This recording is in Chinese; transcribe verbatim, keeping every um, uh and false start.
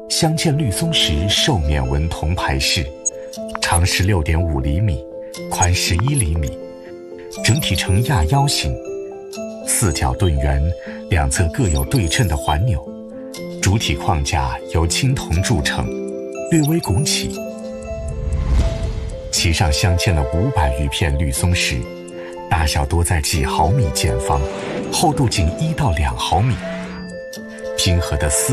镶嵌绿松石兽面纹铜牌饰，长十六点五厘米，宽十一厘米，整体呈亚腰形，四角盾圆，两侧各有对称的环钮，主体框架由青铜铸成，略微拱起。其上镶嵌了五百余片绿松石，大小多在几毫米见方，厚度仅一到两毫米，平和的丝